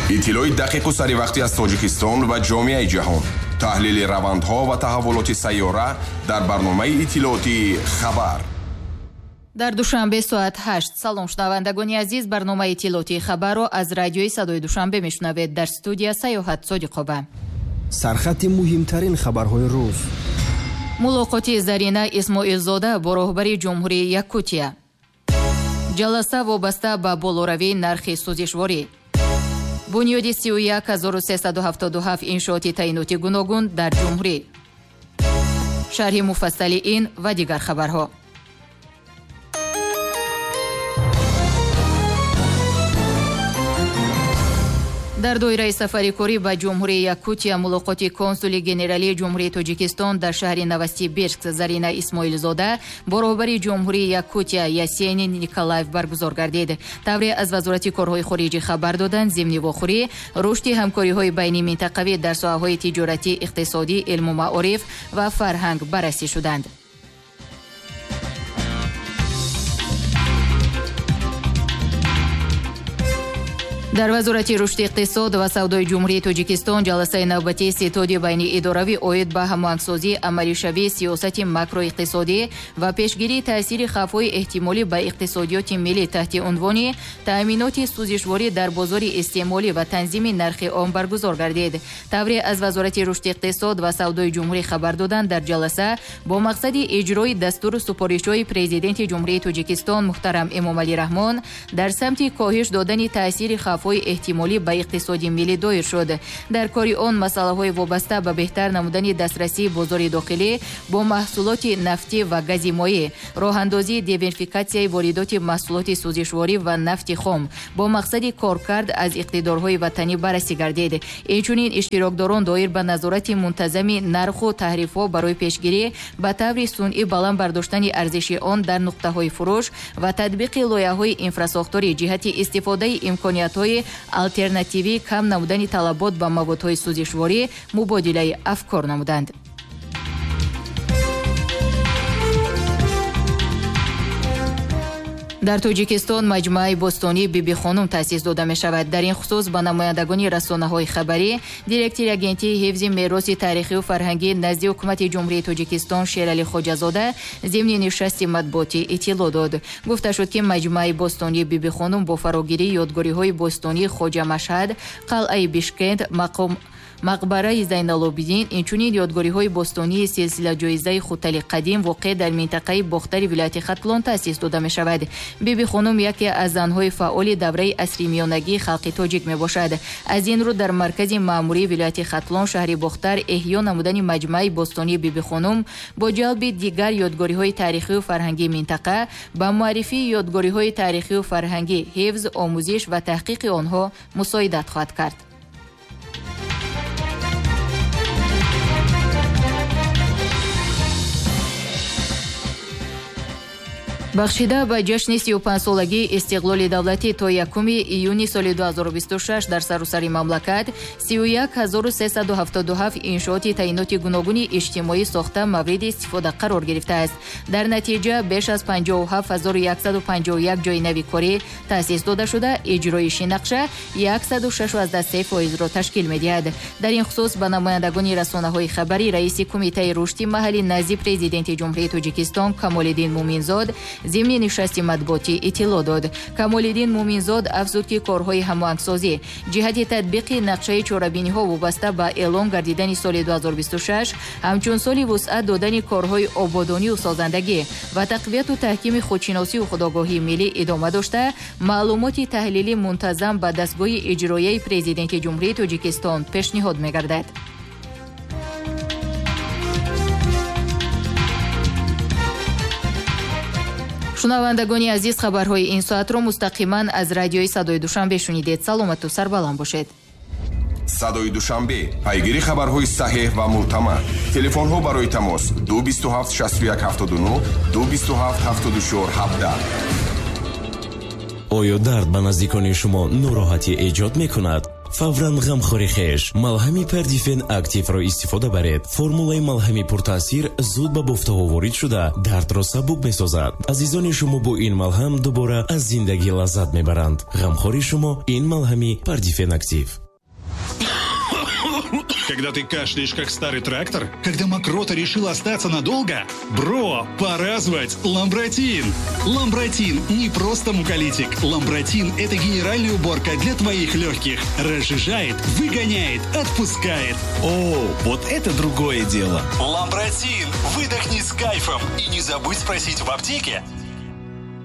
иттилои дақиқу саривақтӣ аз Тоҷикистон ва ҷомеаи ҷаҳон. таҳлили равандҳо ва таҳаввулоти сайёра дар барномаи иттилооти хабар. дар душанбе соат 8. салом шунавандагони азиз, барномаи иттилооти хабарро аз радиои Садои Душанбе мешунавед. дар студия Саёҳат Содиқова. сархати муҳимтарин хабарҳои рӯз. мулоқоти Зарина Исмоилзода бо роҳбари ҷумҳурии Якутия. ҷаласа вобаста ба болоравии нархи сӯзишворӣ. бунёди 31377 иншооти таъиноти гуногун дар ҷумҳурӣ. шарҳи муфассали ин ва дигар хабарҳо. дар доираи сафари корӣ ба ҷумҳурии Якутия мулоқоти консули генералии ҷумҳурии Тоҷикистон дар шаҳри Новосибирск Зарина Исмоилзода бо роҳбари ҷумҳурии Якутия Ясенин Николаев баргузор гардид. тавре аз вазорати корҳои хориҷӣ хабар доданд зимни вохӯрӣ рушди ҳамкориҳои байни минтақавӣ дар соҳаҳои тиҷоратӣ, иқтисодӣ, илму маориф ва фарҳанг баррасӣ шуданд. дар вазорати рушди иқтисод ва савдои ҷумҳурии Тоҷикистон ҷаласаи навбатии ситоди байни идоравӣ оид ба ҳамоҳангсозии амалишавии сиёсати макроиқтисодӣ ва пешгирии таъсири хавфҳои эҳтимолӣ ба иқтисодиёти миллӣ таҳти унвони таъминоти сӯзишворӣ дар бозори истеъмолӣ ва танзими нархи он баргузор гардид. тавре аз вазорати рушди иқтисод ва савдои ҷумҳурӣ хабар доданд дар ҷаласа бо мақсади иҷрои дастуру супоришҳои президенти ҷумҳурии Тоҷикистон муҳтарам Эмомалӣ Раҳмон дар самти коҳиш додани таъсири хавфҳои эҳтимолӣ ба иқтисоди миллӣ доир шуд. дар кори он масъалаҳои вобаста ба беҳтар намудани дастрасии бозори дохилӣ бо маҳсулоти нафтӣ ва гази моеъ, роҳандозии диверсификатсияи воридоти маҳсулоти сӯзишворӣ ва нафти хом бо мақсади коркард аз иқтидорҳои ватанӣ баррасӣ гардид. инчунин иштирокдорон доир ба назорати мунтазами нарху таҳрифҳо барои пешгирӣ ба таври сунъӣ баланд бардоштани арзиши он дар нуқтаҳои фурӯш ва татбиқи лоиҳаҳои инфрасохторӣ ҷиҳати истифодаи имкониятҳои алтернативӣ, кам намудани талабот ба маводҳои сӯзишворӣ, мубодилаи афкор намуданд. дар Тоҷикистон маҷмӯаи бостонии Бибихонум таъсис дода мешавад. дар ин хусус ба намояндагони расонаҳои хабарӣ директори агентии ҳифзи мероси тарихиву фарҳангӣ назди ҳукумати ҷумҳурии Тоҷикистон Шералӣ Хоҷазода зимни нишасти матбуотӣ иттилоъ дод. гуфта шуд ки маҷмӯаи бостонии Бибихонум бо фарогирии ёдгориҳои бостонии Хоҷа Машҳад, қалъаи Бишкент, мақбараи Зайналобидин, инчунин ёдгориҳои бостонии силсилаҷоизаи Хутали қадим воқеъ дар минтақаи бохтари вилояти Хатлон таъсис дода мешавад. Бибихонум яке аз занҳои фаъоли давраи асримиёнагии халқи тоҷик мебошад. аз ин рӯ дар маркази маъмурии вилояти Хатлон шаҳри Бохтар эҳё намудани маҷмӯаи бостонии Бибихонум бо ҷалби дигар ёдгориҳои таърихиву фарҳангии минтақа ба муаррифии ёдгориҳои таърихиву фарҳангӣ, ҳифз, омӯзиш ва таҳқиқи онҳо мусоидат хоҳад кард. бахшида ба ҷашни 35-солагии истиқлоли давлатӣ то 1 июни соли 2026 дар саросари мамлакат 31377 иншооти таъиноти гуногуни иҷтимоӣ сохта мавриди истифода қарор гирифтааст. дар натиҷа беш аз 57151 ҷойи нави корӣ таъсис дода шуда, иҷроиши нақша 163% ташкил медиҳад. дар ин хусус ба намояндагони расонаҳои хабарӣ раиси кумитаи рушди маҳаллӣ назди президенти ҷумҳурии Тоҷикистон Камолиддин Муминзод зимни нишасти матбуотӣ иттилоъ дод. Камолиддин Муминзод афзуд ки корҳои ҳамоҳангсозӣ ҷиҳати татбиқи нақшаи чорабиниҳо вобаста ба эълон гардидани соли 2026 ҳамчун соли вусъат додани корҳои ободонию созандагӣ ва тақвияту таҳкими худшиносию худогоҳии миллӣ идома дошта, маълумоти таҳлилӣ мунтазам ба дастгоҳи иҷроияи президенти ҷумҳурии Тоҷикистон пешниҳод мегардад. шунавандагони азиз, хабарҳои ин соатро мустақиман аз радиои Садои Душанбе шунидед. саломату сарбаланд бошед. Садои Душанбе, пайгири хабарҳои саҳеҳ ва мӯътамад. телефонҳо барои тамос 227 61 79 227 74 17. оё дард ба наздикони шумо нороҳатӣ эҷод мекунад? фавран ғамхори хеш. Малҳами Pardifin активро истифода баред. Формулаи малҳами пуртаъсир зуд ба бофтаҳо ворид шуда дардро сабук месозад. азизони шумо бо ин малҳам дубора аз зиндагӣ лаззат мебаранд. ғамхори шумо ин малҳами Pardifin актив. Когда ты кашляешь, как старый трактор? Когда мокрота решила остаться надолго? Бро, пора звать Ламбротин! Ламбротин не просто муколитик. Ламбротин – это генеральная уборка для твоих легких. Разжижает, выгоняет, отпускает. О, вот это другое дело. Ламбротин! Выдохни с кайфом. И не забудь спросить в аптеке.